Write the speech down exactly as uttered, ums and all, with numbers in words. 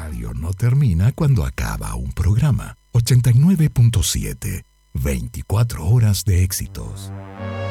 radio no termina cuando acaba un programa. ochenta y nueve punto siete, veinticuatro horas de éxitos.